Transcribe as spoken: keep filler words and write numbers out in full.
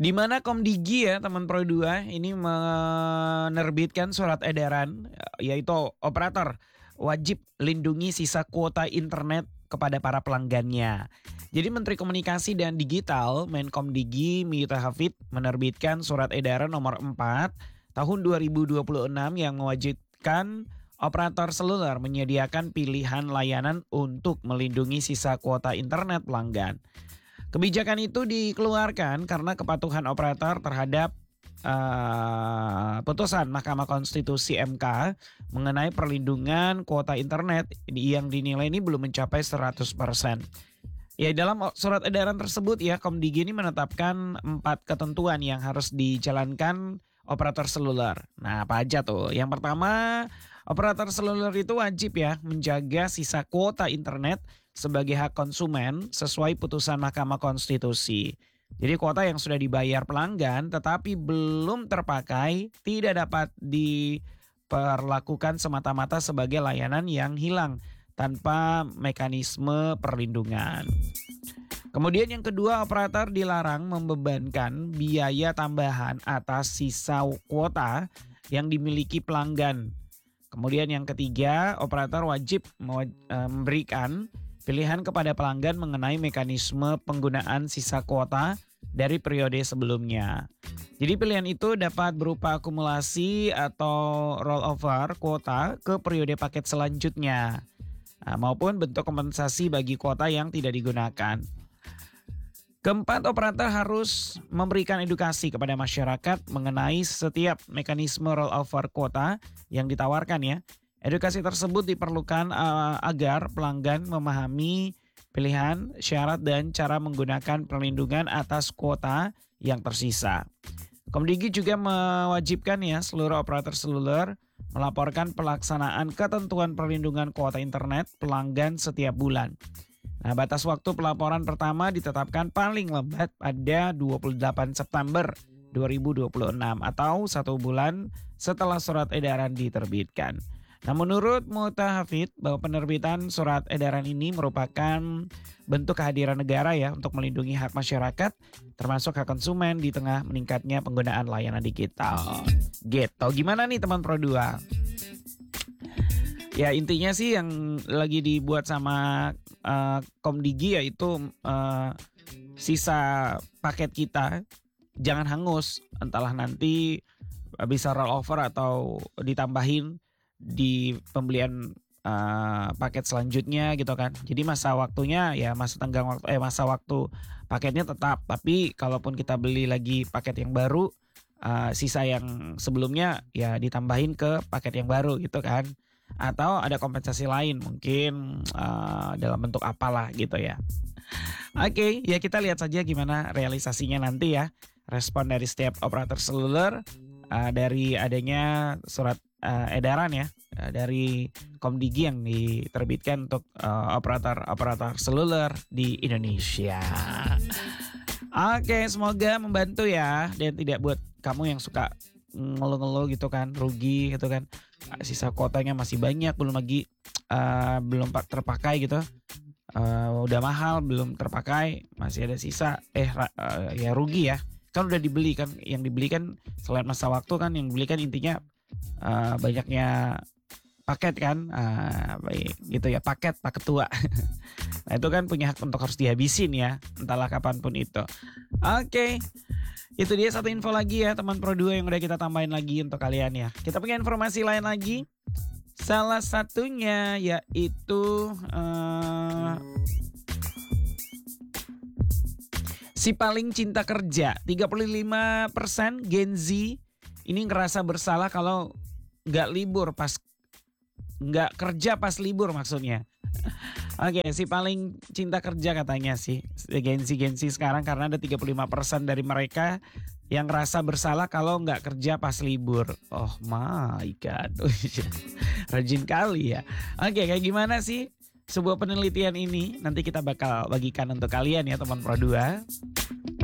Di mana Komdigi ya teman Pro dua ini menerbitkan surat edaran yaitu operator wajib lindungi sisa kuota internet kepada para pelanggannya. Jadi Menteri Komunikasi dan Digital Menkomdigi Miftah Hafid menerbitkan surat edaran nomor empat tahun dua ribu dua puluh enam yang mewajibkan operator seluler menyediakan pilihan layanan untuk melindungi sisa kuota internet pelanggan. Kebijakan itu dikeluarkan karena kepatuhan operator terhadap uh, putusan Mahkamah Konstitusi M K mengenai perlindungan kuota internet yang dinilai ini belum mencapai seratus persen. Ya, dalam surat edaran tersebut ya Komdigi ini menetapkan empat ketentuan yang harus dijalankan operator seluler. Nah, apa aja tuh? Yang pertama, operator seluler itu wajib ya menjaga sisa kuota internet sebagai hak konsumen sesuai putusan Mahkamah Konstitusi. Jadi kuota yang sudah dibayar pelanggan tetapi belum terpakai tidak dapat diperlakukan semata-mata sebagai layanan yang hilang tanpa mekanisme perlindungan. Kemudian yang kedua, operator dilarang membebankan biaya tambahan atas sisa kuota yang dimiliki pelanggan. Kemudian yang ketiga, operator wajib memberikan pilihan kepada pelanggan mengenai mekanisme penggunaan sisa kuota dari periode sebelumnya. Jadi pilihan itu dapat berupa akumulasi atau rollover kuota ke periode paket selanjutnya, nah, maupun bentuk kompensasi bagi kuota yang tidak digunakan. Keempat, operator harus memberikan edukasi kepada masyarakat mengenai setiap mekanisme rollover kuota yang ditawarkan ya. Edukasi tersebut diperlukan uh, agar pelanggan memahami pilihan, syarat, dan cara menggunakan perlindungan atas kuota yang tersisa. Komdigi juga mewajibkan ya seluruh operator seluler melaporkan pelaksanaan ketentuan perlindungan kuota internet pelanggan setiap bulan. Nah, batas waktu pelaporan pertama ditetapkan paling lambat pada dua puluh delapan September dua ribu dua puluh enam atau satu bulan setelah surat edaran diterbitkan. Nah, menurut Miftah Hafid bahwa penerbitan surat edaran ini merupakan bentuk kehadiran negara ya untuk melindungi hak masyarakat termasuk hak konsumen di tengah meningkatnya penggunaan layanan digital. Gitu. Gimana nih teman Pro dua? Ya intinya sih yang lagi dibuat sama uh, Komdigi yaitu uh, sisa paket kita jangan hangus, entahlah nanti bisa rollover atau ditambahin di pembelian uh, paket selanjutnya gitu kan. Jadi masa waktunya ya masa tenggang waktu eh masa waktu paketnya tetap, tapi kalaupun kita beli lagi paket yang baru, uh, sisa yang sebelumnya ya ditambahin ke paket yang baru gitu kan. Atau ada kompensasi lain mungkin uh, dalam bentuk apalah gitu ya. Oke, okay, ya kita lihat saja gimana realisasinya nanti ya. Respon dari setiap operator seluler uh, dari adanya surat uh, edaran ya uh, dari Komdigi yang diterbitkan untuk uh, operator-operator seluler di Indonesia. Oke, okay, semoga membantu ya dan tidak buat kamu yang suka ngeluh-ngeluh gitu kan, rugi gitu kan, sisa kuotanya masih banyak, belum lagi uh, belum terpakai gitu, uh, udah mahal belum terpakai, masih ada sisa, eh uh, ya rugi ya, kan udah dibeli kan, yang dibeli kan selain masa waktu kan, yang dibeli kan intinya uh, banyaknya paket kan, uh, baik gitu ya, paket paket tua. Nah itu kan punya hak untuk harus dihabisin ya, entahlah kapanpun itu. Oke. Okay. Itu dia satu info lagi ya teman Pro dua yang udah kita tambahin lagi untuk kalian ya. Kita punya informasi lain lagi. Salah satunya yaitu uh, si paling cinta kerja. tiga puluh lima persen Gen Z ini ngerasa bersalah kalau gak libur pas gak kerja pas libur maksudnya. Oke, okay, si paling cinta kerja katanya sih Gen Z-Gen Z sekarang karena ada tiga puluh lima persen dari mereka yang ngerasa bersalah kalau nggak kerja pas libur. Oh my god, rajin kali ya. Oke, okay, kayak gimana sih sebuah penelitian ini? Nanti kita bakal bagikan untuk kalian ya teman Pro dua.